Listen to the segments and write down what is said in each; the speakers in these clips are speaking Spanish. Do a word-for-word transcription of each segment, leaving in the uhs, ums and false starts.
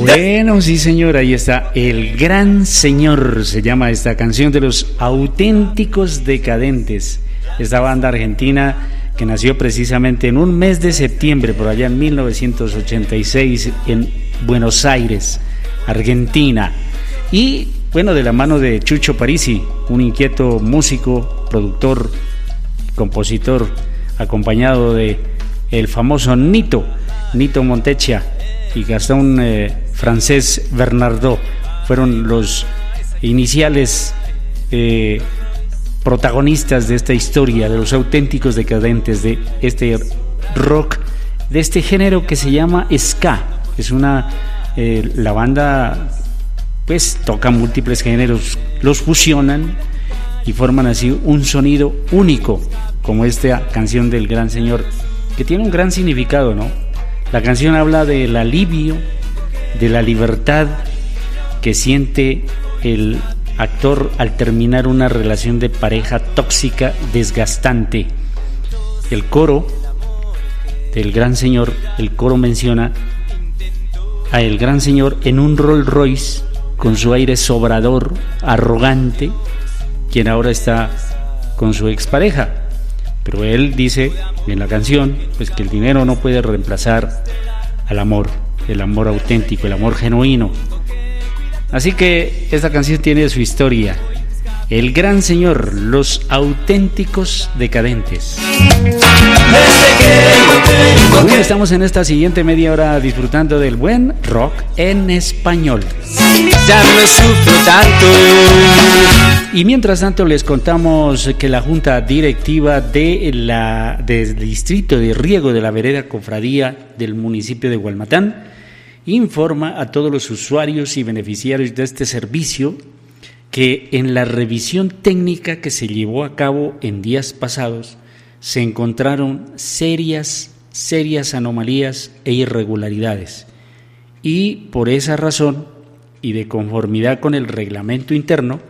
Bueno, sí señor, ahí está, El Gran Señor se llama esta canción de Los Auténticos Decadentes, esta banda argentina que nació precisamente en un mes de septiembre, por allá en mil novecientos ochenta y seis, en Buenos Aires, Argentina. Y bueno, de la mano de Chucho Parisi, un inquieto músico, productor, compositor, acompañado de el famoso Nito, Nito Montecchia y Gastón eh, Francés Bernardó, fueron los iniciales eh, protagonistas de esta historia de Los Auténticos Decadentes, de este rock, de este género que se llama ska. Es una eh, la banda pues toca múltiples géneros, los fusionan y forman así un sonido único, como esta canción del Gran Señor, que tiene un gran significado, ¿no? La canción habla del alivio, de la libertad que siente el actor al terminar una relación de pareja tóxica, desgastante. El coro del Gran Señor, el coro menciona a el Gran Señor en un Rolls Royce con su aire sobrador, arrogante, quien ahora está con su expareja. Pero él dice en la canción pues que el dinero no puede reemplazar al amor, el amor auténtico, el amor genuino. Así que esta canción tiene su historia. El Gran Señor, Los Auténticos Decadentes. Bueno, estamos en esta siguiente media hora disfrutando del buen rock en español. Ya no sufro tanto. Y mientras tanto les contamos que la Junta Directiva de la, del Distrito de Riego de la Vereda Cofradía del municipio de Gualmatán informa a todos los usuarios y beneficiarios de este servicio que en la revisión técnica que se llevó a cabo en días pasados se encontraron serias, serias anomalías e irregularidades, y por esa razón y de conformidad con el reglamento interno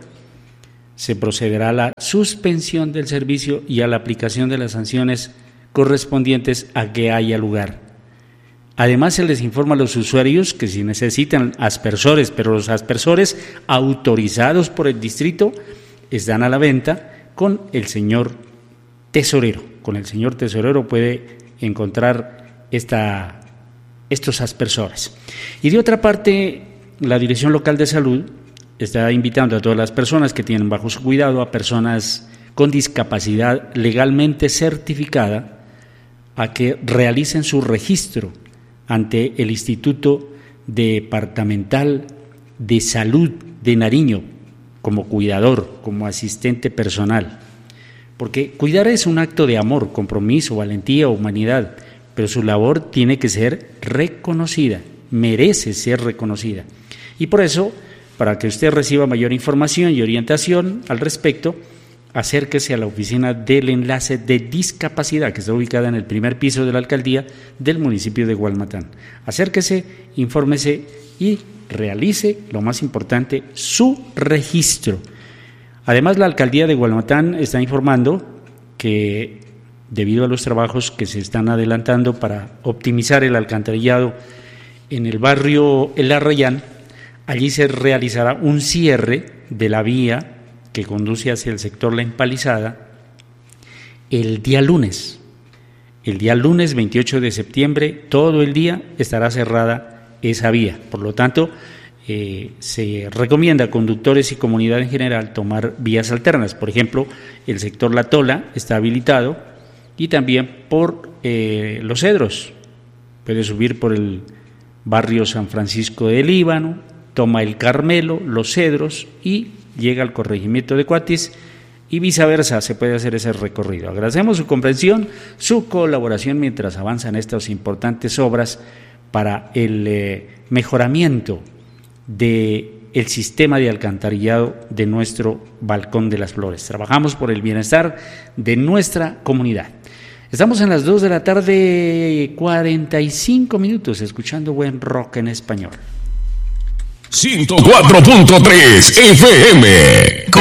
se procederá a la suspensión del servicio y a la aplicación de las sanciones correspondientes a que haya lugar. Además, se les informa a los usuarios que si necesitan aspersores, pero los aspersores autorizados por el distrito están a la venta con el señor tesorero. Con el señor tesorero puede encontrar esta, estos aspersores. Y de otra parte, la Dirección Local de Salud está invitando a todas las personas que tienen bajo su cuidado a personas con discapacidad legalmente certificada a que realicen su registro ante el Instituto Departamental de Salud de Nariño como cuidador, como asistente personal. Porque cuidar es un acto de amor, compromiso, valentía, humanidad, pero su labor tiene que ser reconocida, merece ser reconocida. Y por eso, para que usted reciba mayor información y orientación al respecto, acérquese a la oficina del enlace de discapacidad que está ubicada en el primer piso de la alcaldía del municipio de Gualmatán. Acérquese, infórmese y realice, lo más importante, su registro. Además, la alcaldía de Gualmatán está informando que debido a los trabajos que se están adelantando para optimizar el alcantarillado en el barrio El Arrayán, allí se realizará un cierre de la vía que conduce hacia el sector La Empalizada el día lunes. El día lunes veintiocho de septiembre, todo el día estará cerrada esa vía. Por lo tanto, eh, se recomienda a conductores y comunidad en general tomar vías alternas. Por ejemplo, el sector La Tola está habilitado y también por eh, Los Cedros. Puede subir por el barrio San Francisco del Líbano, toma el Carmelo, Los Cedros y llega al corregimiento de Cuatis y viceversa, se puede hacer ese recorrido. Agradecemos su comprensión, su colaboración mientras avanzan estas importantes obras para el eh, mejoramiento del sistema de alcantarillado de nuestro Balcón de las Flores. Trabajamos por el bienestar de nuestra comunidad. Estamos en las dos de la tarde, cuarenta y cinco minutos, escuchando buen rock en español. ciento cuatro punto tres F M.